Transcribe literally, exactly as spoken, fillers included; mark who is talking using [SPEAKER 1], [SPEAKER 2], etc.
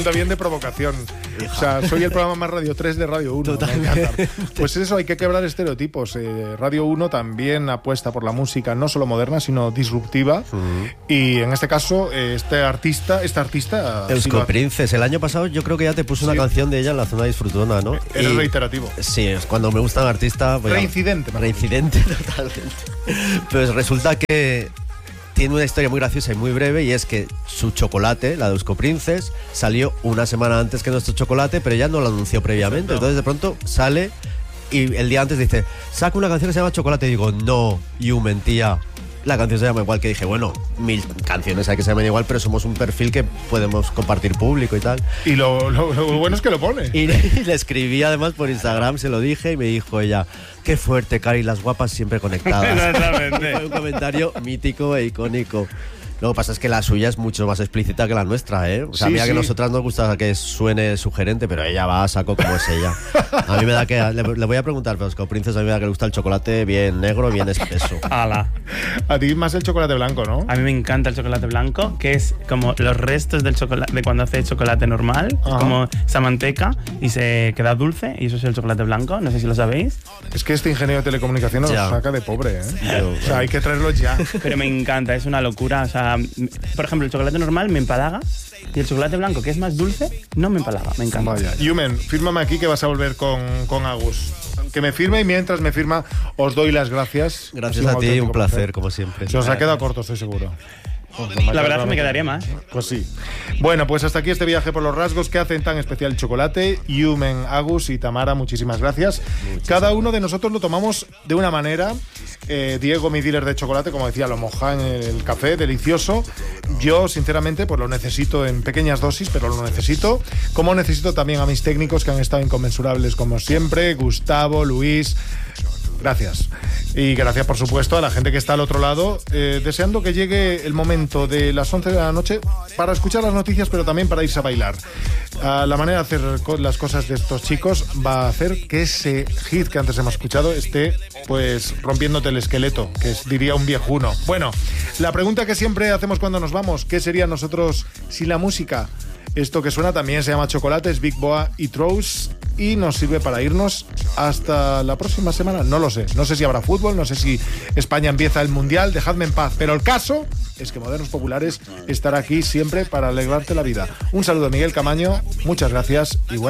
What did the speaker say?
[SPEAKER 1] También de provocación. O sea, soy el programa más Radio tres de Radio uno. Me encanta. Pues eso, hay que quebrar estereotipos. Eh, Radio uno también apuesta por la música no solo moderna, sino disruptiva. Uh-huh. Y en este caso, eh, este artista, esta artista...
[SPEAKER 2] Eusko Princes. El año pasado yo creo que ya te puse una sí. canción de ella en la zona disfrutona, ¿no?
[SPEAKER 1] Eres y, reiterativo.
[SPEAKER 2] Sí, es cuando me gusta un artista... Pues
[SPEAKER 1] reincidente.
[SPEAKER 2] Ya, reincidente, totalmente. Pues resulta que... tiene una historia muy graciosa y muy breve, y es que su chocolate, la de Eusko Princes, salió una semana antes que nuestro chocolate, pero ella no lo anunció previamente. Entonces de pronto sale y el día antes dice, saca una canción que se llama Chocolate. Y digo, no, you mentía. La canción se llama igual, que dije, bueno, mil canciones hay que se llaman igual, pero somos un perfil que podemos compartir público y tal.
[SPEAKER 1] Y lo, lo, lo bueno es que lo pone.
[SPEAKER 2] Y, y le escribí además por Instagram, se lo dije, y me dijo ella, qué fuerte, Cari, las guapas siempre conectadas.
[SPEAKER 1] Exactamente.
[SPEAKER 2] Fue un comentario mítico e icónico. Lo que pasa es que la suya es mucho más explícita que la nuestra, ¿eh? O sea, sí, mira sí. que a nosotras nos gusta que suene sugerente, pero ella va a saco como es ella. A mí me da que... Le, le voy a preguntar, pero es que a Princess a mí me da que le gusta el chocolate bien negro, bien espeso.
[SPEAKER 3] ¡Hala!
[SPEAKER 1] A ti más el chocolate blanco, ¿no?
[SPEAKER 3] A mí me encanta el chocolate blanco, que es como los restos del chocolate, de cuando hace chocolate normal, es como esa manteca y se queda dulce, y eso es el chocolate blanco, no sé si lo sabéis.
[SPEAKER 1] Es que este ingeniero de telecomunicación nos saca de pobre, ¿eh? Yo, o sea, hay que traerlo ya.
[SPEAKER 3] Pero me encanta, es una locura, o sea... Por ejemplo, el chocolate normal me empalaga, y el chocolate blanco, que es más dulce, no me empalaga, me encanta.
[SPEAKER 1] Vaya. Yumen, fírmame aquí que vas a volver con, con Agus. Que me firme, y mientras me firma, os doy las gracias.
[SPEAKER 2] Gracias a ti, un placer, placer, como siempre.
[SPEAKER 1] Se os ha quedado corto, estoy seguro.
[SPEAKER 3] La verdad es que me quedaría más.
[SPEAKER 1] Pues sí. Bueno, pues hasta aquí este viaje por los rasgos que hacen tan especial el chocolate. Yumen, Agus y Tamara, muchísimas gracias. Muchísimas. Cada uno de nosotros lo tomamos de una manera. Eh, Diego, mi dealer de chocolate, como decía, lo moja en el café, delicioso. Yo, sinceramente, pues lo necesito en pequeñas dosis, pero lo necesito. Como necesito también a mis técnicos, que han estado inconmensurables como siempre. Gustavo, Luis... Gracias. Y gracias, por supuesto, a la gente que está al otro lado, eh, deseando que llegue el momento de las once de la noche para escuchar las noticias, pero también para irse a bailar. Uh, la manera de hacer las cosas de estos chicos va a hacer que ese hit que antes hemos escuchado esté, pues, rompiéndote el esqueleto, que es, diría un viejuno. Bueno, la pregunta que siempre hacemos cuando nos vamos, ¿qué sería nosotros sin la música? Esto que suena también se llama Chocolates, Big Boa y Trous, y nos sirve para irnos hasta la próxima semana. No lo sé, no sé si habrá fútbol, no sé si España empieza el Mundial, dejadme en paz, pero el caso es que Modernos Populares estará aquí siempre para alegrarte la vida. Un saludo, Miguel Camaño, muchas gracias y bueno.